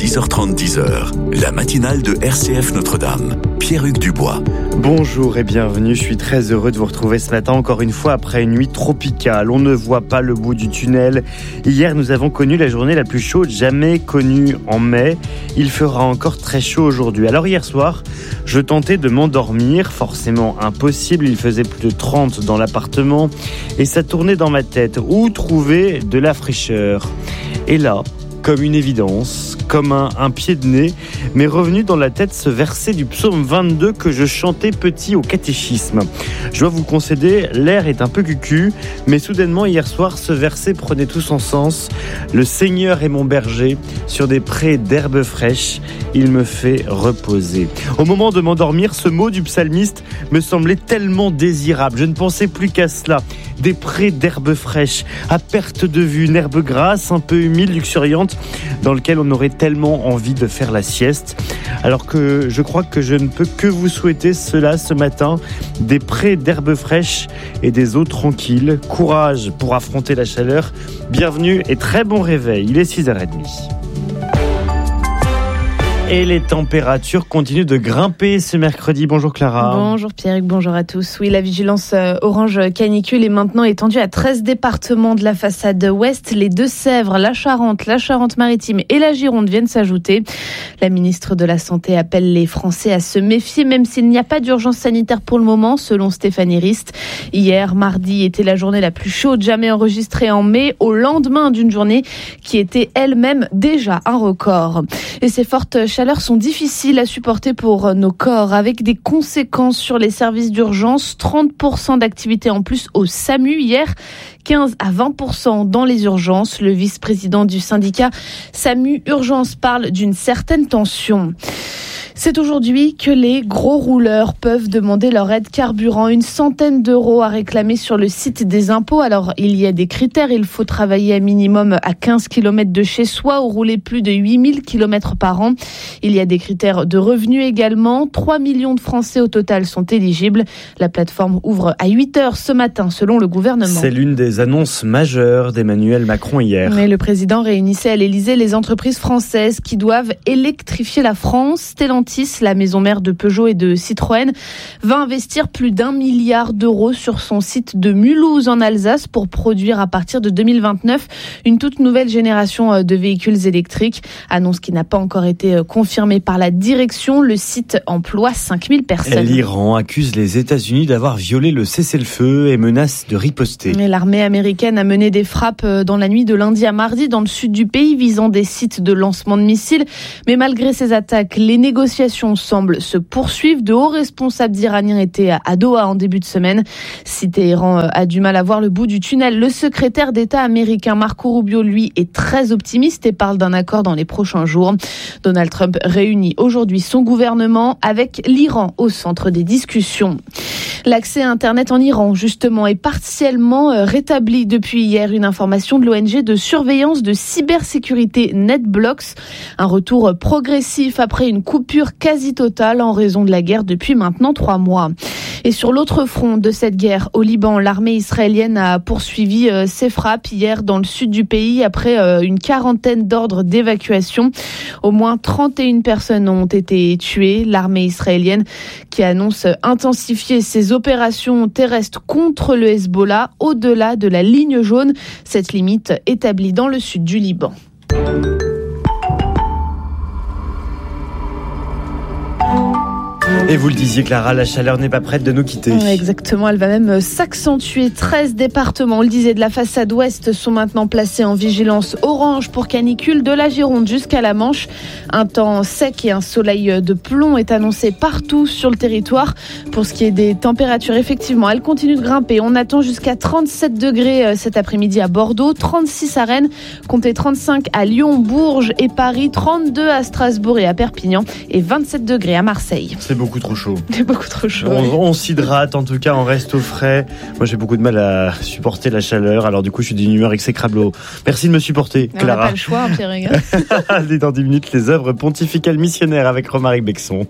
6h30, 10h, la matinale de RCF Notre-Dame. Pierre-Hugues Dubois. Bonjour et bienvenue, je suis très heureux de vous retrouver ce matin encore une fois après une nuit tropicale. On ne voit pas le bout du tunnel. Hier, nous avons connu la journée la plus chaude jamais connue en mai. Il fera encore très chaud aujourd'hui. Alors hier soir, je tentais de m'endormir, forcément impossible, il faisait plus de 30 dans l'appartement et ça tournait dans ma tête. Où trouver de la fraîcheur ? Et là, comme une évidence, comme un pied de nez, m'est revenu dans la tête ce verset du psaume 22 que je chantais petit au catéchisme. Je dois vous concéder, l'air est un peu cucu, mais soudainement hier soir, ce verset prenait tout son sens. Le Seigneur est mon berger, sur des prés d'herbes fraîches, il me fait reposer. Au moment de m'endormir, ce mot du psalmiste me semblait tellement désirable. Je ne pensais plus qu'à cela. Des prés d'herbes fraîches, à perte de vue, une herbe grasse, un peu humide, luxuriante, dans lequel on aurait tellement envie de faire la sieste. Alors que je crois que je ne peux que vous souhaiter cela ce matin, des prés d'herbes fraîches et des eaux tranquilles. Courage pour affronter la chaleur. Bienvenue et très bon réveil. Il est 6h30. Et les températures continuent de grimper ce mercredi. Bonjour Clara. Bonjour Pierre, bonjour à tous. Oui, la vigilance orange canicule est maintenant étendue à 13 départements de la façade ouest. Les Deux-Sèvres, la Charente-Maritime et la Gironde viennent s'ajouter. La ministre de la Santé appelle les Français à se méfier, même s'il n'y a pas d'urgence sanitaire pour le moment, selon Stéphanie Rist. Hier, mardi, était la journée la plus chaude jamais enregistrée en mai, au lendemain d'une journée qui était elle-même déjà un record. Et ces fortes chaleurs sont difficiles à supporter pour nos corps, avec des conséquences sur les services d'urgence. 30% d'activité en plus au SAMU hier, 15 à 20% dans les urgences. Le vice-président du syndicat SAMU Urgence parle d'une certaine tension. C'est aujourd'hui que les gros rouleurs peuvent demander leur aide carburant. 100 € à réclamer sur le site des impôts. Alors, il y a des critères. Il faut travailler à minimum à 15 km de chez soi ou rouler plus de 8000 km par an. Il y a des critères de revenus également. 3 millions de Français au total sont éligibles. La plateforme ouvre à 8h ce matin, selon le gouvernement. C'est l'une des annonces majeures d'Emmanuel Macron hier. Mais le président réunissait à l'Élysée les entreprises françaises qui doivent électrifier la France. Stellantis, la maison mère de Peugeot et de Citroën, va investir plus d'1 milliard d'euros sur son site de Mulhouse en Alsace pour produire à partir de 2029 une toute nouvelle génération de véhicules électriques. Annonce qui n'a pas encore été confirmée par la direction. Le site emploie 5000 personnes. L'Iran accuse les États-Unis d'avoir violé le cessez-le-feu et menace de riposter. Mais l'armée américaine a mené des frappes dans la nuit de lundi à mardi dans le sud du pays, visant des sites de lancement de missiles. Mais malgré ces attaques, les négociations semblent se poursuivre. De hauts responsables iraniens étaient à Doha en début de semaine. Si Téhéran a du mal à voir le bout du tunnel, le secrétaire d'État américain Marco Rubio, lui, est très optimiste et parle d'un accord dans les prochains jours. Donald Trump réunit aujourd'hui son gouvernement avec l'Iran au centre des discussions. L'accès à Internet en Iran, justement, est partiellement rétabli depuis hier. Une information de l'ONG de surveillance de cybersécurité NetBlocks. Un retour progressif après une coupure quasi totale en raison de la guerre depuis maintenant 3 mois. Et sur l'autre front de cette guerre, au Liban, l'armée israélienne a poursuivi ses frappes hier dans le sud du pays après une quarantaine d'ordres d'évacuation. Au moins 31 personnes ont été tuées. L'armée israélienne qui annonce intensifier ses opérations terrestres contre le Hezbollah au-delà de la ligne jaune, cette limite établie dans le sud du Liban. Et vous le disiez Clara, la chaleur n'est pas prête de nous quitter. Exactement, elle va même s'accentuer. 13 départements, on le disait, de la façade ouest sont maintenant placés en vigilance orange pour canicule, de la Gironde jusqu'à la Manche. Un temps sec et un soleil de plomb est annoncé partout sur le territoire. Pour ce qui est des températures, effectivement, elles continuent de grimper. On attend jusqu'à 37 degrés cet après-midi à Bordeaux, 36 à Rennes, comptez 35 à Lyon, Bourges et Paris, 32 à Strasbourg et à Perpignan et 27 degrés à Marseille. C'est beaucoup trop chaud. C'est beaucoup trop chaud. On s'hydrate, en tout cas, on reste au frais. Moi, j'ai beaucoup de mal à supporter la chaleur. Alors, du coup, je suis d'une humeur exécrable. Merci de me supporter, Clara. On n'a pas le choix, hein, Pierre. Allez, dans 10 minutes, les œuvres pontificales missionnaires avec Romaric Bexon.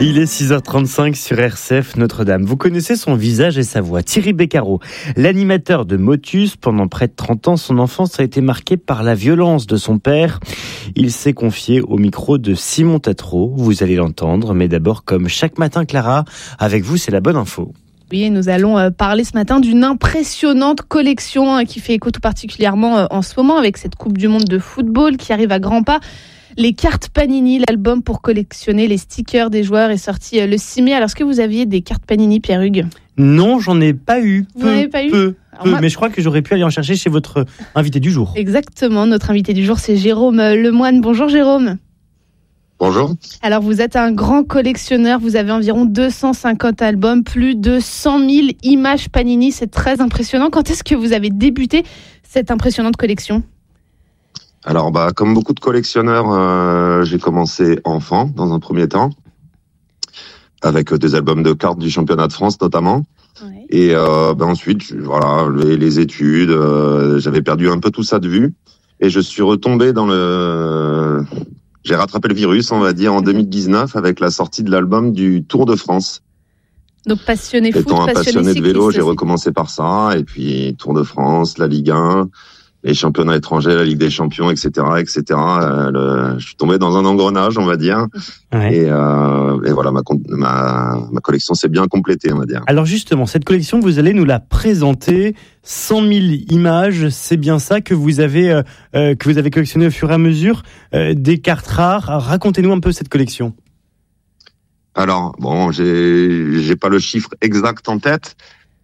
Il est 6h35 sur RCF Notre-Dame. Vous connaissez son visage et sa voix. Thierry Beccaro, l'animateur de Motus. Pendant près de 30 ans, son enfance a été marquée par la violence de son père. Il s'est confié au micro de Simon Tatro. Vous allez l'entendre, mais d'abord, comme chaque matin, Clara, avec vous, c'est la bonne info. Oui, nous allons parler ce matin d'une impressionnante collection qui fait écho tout particulièrement en ce moment avec cette Coupe du Monde de football qui arrive à grands pas. Les cartes Panini, l'album pour collectionner les stickers des joueurs est sorti le 6 mai. Alors, est-ce que vous aviez des cartes Panini, Pierre-Hugues ? Non, j'en ai pas eu. Vous n'en avez pas eu ? Peu. Mais je crois que j'aurais pu aller en chercher chez votre invité du jour. Exactement, notre invité du jour, c'est Jérôme Lemoine. Bonjour Jérôme. Bonjour. Alors, vous êtes un grand collectionneur, vous avez environ 250 albums, plus de 100 000 images Panini, c'est très impressionnant. Quand est-ce que vous avez débuté cette impressionnante collection ? Alors, comme beaucoup de collectionneurs, j'ai commencé enfant, dans un premier temps, avec des albums de cartes du championnat de France, notamment. Ouais. Et ensuite, voilà, les études, j'avais perdu un peu tout ça de vue. Et je suis retombé j'ai rattrapé le virus, on va dire, en 2019, avec la sortie de l'album du Tour de France. Donc, passionné foot, étant un passionné de vélo, j'ai recommencé par ça. Et puis, Tour de France, la Ligue 1... les championnats étrangers, la Ligue des Champions, etc., etc. Je suis tombé dans un engrenage, on va dire. Ouais. Et voilà, ma collection s'est bien complétée, on va dire. Alors justement, cette collection, vous allez nous la présenter. 100 000 images, c'est bien ça que vous avez collectionné au fur et à mesure, des cartes rares. Racontez-nous un peu cette collection. Alors, bon, j'ai pas le chiffre exact en tête.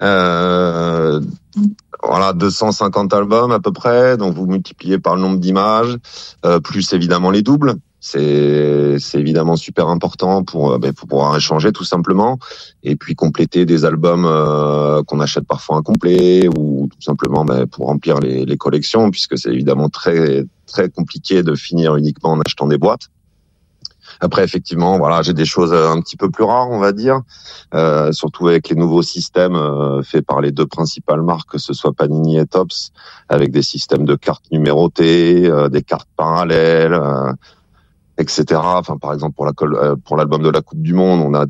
Voilà, 250 albums à peu près, donc vous multipliez par le nombre d'images, plus évidemment les doubles. C'est évidemment super important pour pouvoir échanger tout simplement, et puis compléter des albums qu'on achète parfois incomplets, ou tout simplement pour remplir les collections, puisque c'est évidemment très très compliqué de finir uniquement en achetant des boîtes. Après, effectivement, voilà, j'ai des choses un petit peu plus rares, on va dire, surtout avec les nouveaux systèmes faits par les deux principales marques, que ce soit Panini et Topps, avec des systèmes de cartes numérotées, des cartes parallèles, etc. Enfin, par exemple, pour l'album de la Coupe du Monde, on a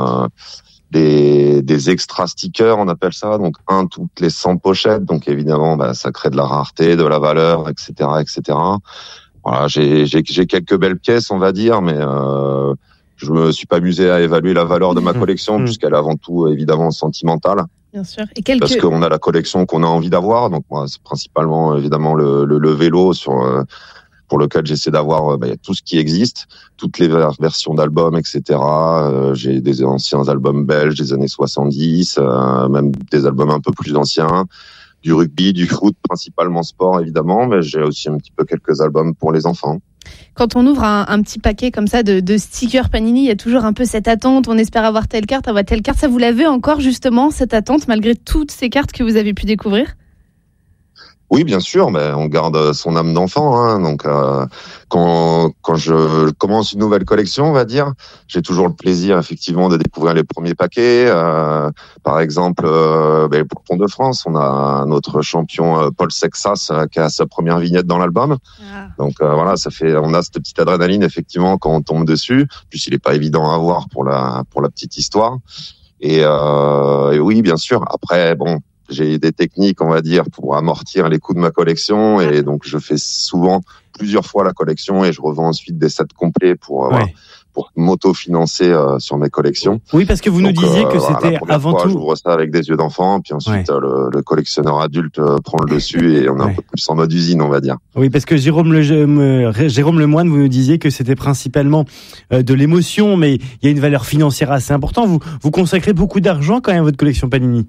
des extra stickers, on appelle ça, donc toutes les 100 pochettes, donc évidemment, ça crée de la rareté, de la valeur, etc., etc. Voilà, j'ai quelques belles pièces, on va dire, mais je me suis pas amusé à évaluer la valeur de ma collection, puisqu'elle est avant tout évidemment sentimentale. Bien sûr. Parce qu'on a la collection qu'on a envie d'avoir. Donc moi, c'est principalement évidemment le vélo pour lequel j'essaie d'avoir tout ce qui existe, toutes les versions d'albums, etc. J'ai des anciens albums belges des années 70, même des albums un peu plus anciens. Du rugby, du foot, principalement sport évidemment, mais j'ai aussi un petit peu quelques albums pour les enfants. Quand on ouvre un petit paquet comme ça de stickers Panini, il y a toujours un peu cette attente, on espère avoir telle carte, avoir telle carte. Ça, vous l'avez encore justement, cette attente, malgré toutes ces cartes que vous avez pu découvrir ? Oui, bien sûr, mais on garde son âme d'enfant, hein. Donc quand je commence une nouvelle collection, on va dire, j'ai toujours le plaisir effectivement de découvrir les premiers paquets. Par exemple, pour le Tour de France, on a notre champion Paul Sexas qui a sa première vignette dans l'album. Ah. Donc voilà, on a cette petite adrénaline effectivement quand on tombe dessus. Puis il est pas évident à avoir pour la petite histoire. Et oui, bien sûr. Après, bon. J'ai des techniques, on va dire, pour amortir les coûts de ma collection, et donc je fais souvent plusieurs fois la collection et je revends ensuite des sets complets pour m'auto-financer sur mes collections. Oui, parce que vous nous disiez que c'était avant tout... J'ouvre ça avec des yeux d'enfant, puis ensuite le collectionneur adulte prend le dessus et on est un peu plus en mode usine, on va dire. Oui, parce que Jérôme Lemoine, vous nous disiez que c'était principalement de l'émotion, mais il y a une valeur financière assez importante. Vous consacrez beaucoup d'argent quand même à votre collection Panini.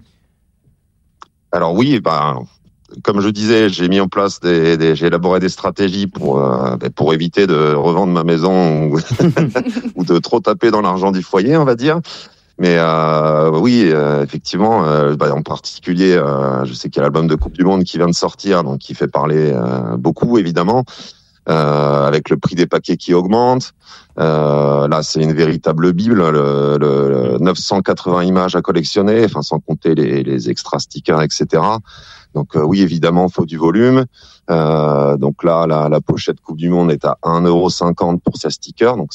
Alors oui, comme je disais, j'ai mis en place j'ai élaboré des stratégies pour éviter de revendre ma maison ou de trop taper dans l'argent du foyer, on va dire. Mais oui, effectivement, en particulier, je sais qu'il y a l'album de Coupe du Monde qui vient de sortir, donc qui fait parler beaucoup, évidemment. Avec le prix des paquets qui augmente. Là, c'est une véritable bible, le 980 images à collectionner, enfin sans compter les extra stickers, etc. Donc oui, évidemment, faut du volume. Donc là, la pochette Coupe du Monde est à 1,50€ pour ses stickers, donc ça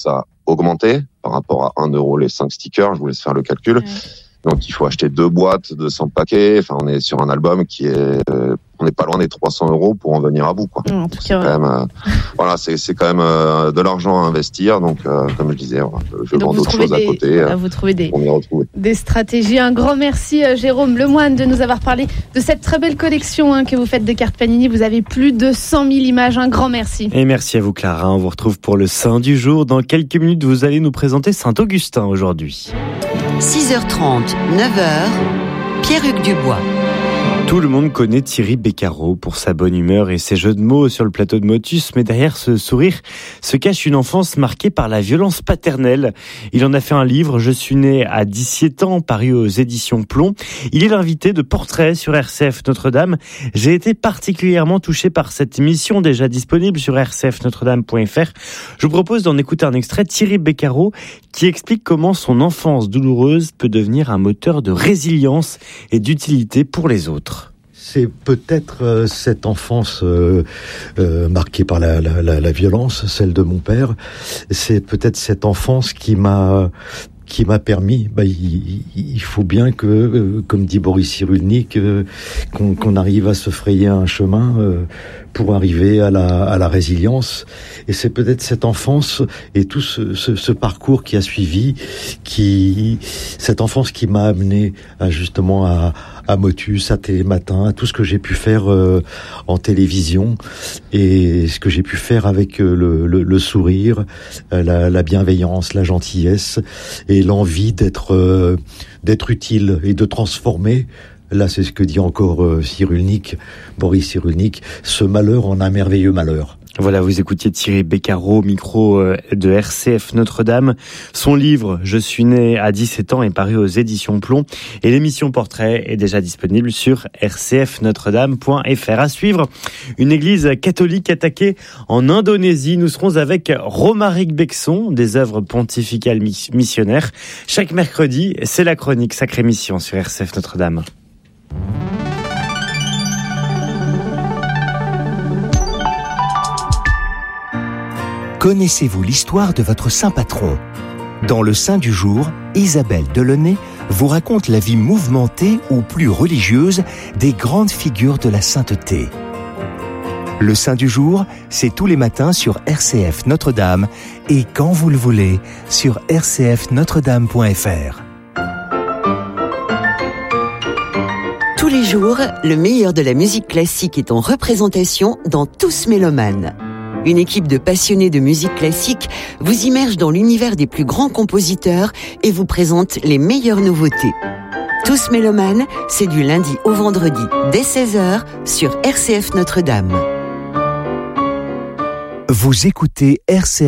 augmenté par rapport à 1 euro les 5 stickers. Je vous laisse faire le calcul. Donc il faut acheter 2 boîtes de 100 paquets. Enfin, on est sur un album qui est, on n'est pas loin des 300 euros pour en venir à bout, quoi. En tout C'est cas, quand même, voilà, c'est quand même de l'argent à investir. Donc, comme je disais, je vends d'autres choses à côté. Vous trouvez on y retrouve des stratégies. Un grand merci, Jérôme Lemoine, de nous avoir parlé de cette très belle collection que vous faites de cartes Panini. Vous avez plus de 100 000 images. Un grand merci. Et merci à vous, Clara. On vous retrouve pour le Saint du jour. Dans quelques minutes, vous allez nous présenter Saint-Augustin aujourd'hui. 6h30, 9h, Pierre-Hugues Dubois. Tout le monde connaît Thierry Beccaro pour sa bonne humeur et ses jeux de mots sur le plateau de Motus, mais derrière ce sourire se cache une enfance marquée par la violence paternelle. Il en a fait un livre, Je suis né à 17 ans, paru aux éditions Plomb. Il est l'invité de Portrait sur RCF Notre-Dame. J'ai été particulièrement touché par cette émission déjà disponible sur rcfnotredame.fr. Je vous propose d'en écouter un extrait, Thierry Beccaro, qui explique comment son enfance douloureuse peut devenir un moteur de résilience et d'utilité pour les autres. C'est peut-être cette enfance marquée par la violence, celle de mon père. C'est peut-être cette enfance qui m'a permis, il faut bien que, comme dit Boris Cyrulnik, qu'on arrive à se frayer un chemin pour arriver à la résilience. Et c'est peut-être cette enfance et tout ce parcours qui a suivi, cette enfance qui m'a amené justement à Motus, à Télématin, à tout ce que j'ai pu faire en télévision et ce que j'ai pu faire avec le sourire, la bienveillance, la gentillesse et l'envie d'être utile et de transformer. Là, c'est ce que dit encore Boris Cyrulnik, ce malheur en un merveilleux malheur. Voilà, vous écoutiez Thierry Beccaro, micro de RCF Notre-Dame. Son livre, Je suis né à 17 ans, est paru aux éditions Plomb. Et l'émission Portrait est déjà disponible sur rcfnotredame.fr. À suivre, une église catholique attaquée en Indonésie. Nous serons avec Romaric Bexon, des œuvres pontificales missionnaires. Chaque mercredi, c'est la chronique Sacrée Mission sur RCF Notre-Dame. Connaissez-vous l'histoire de votre saint patron ? Dans le Saint du jour, Isabelle Delaunay vous raconte la vie mouvementée ou plus religieuse des grandes figures de la sainteté. Le Saint du jour, c'est tous les matins sur RCF Notre-Dame et quand vous le voulez sur rcfnotredame.fr. Tous les jours, le meilleur de la musique classique est en représentation dans Tous Mélomanes. Une équipe de passionnés de musique classique vous immerge dans l'univers des plus grands compositeurs et vous présente les meilleures nouveautés. Tous Mélomanes, c'est du lundi au vendredi dès 16h sur RCF Notre-Dame. Vous écoutez RCF